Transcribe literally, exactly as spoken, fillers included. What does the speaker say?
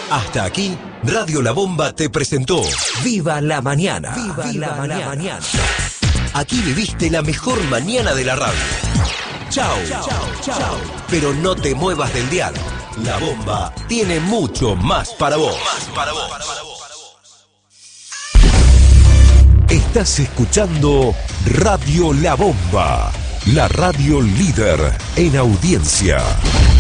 Hasta aquí, Radio La Bomba te presentó Viva la Mañana. Viva, Viva la, la mañana. Aquí viviste la mejor mañana de la radio. Chau, chau, chau. Pero no te muevas del dial. La Bomba tiene mucho más para vos. Más para vos. Estás escuchando Radio La Bomba, la radio líder en audiencia.